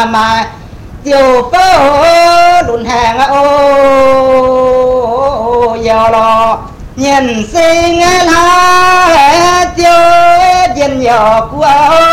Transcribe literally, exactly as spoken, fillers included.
mà chiều phố lùn hàng ô giờ lò nhìn sinh la chiều dân giờ của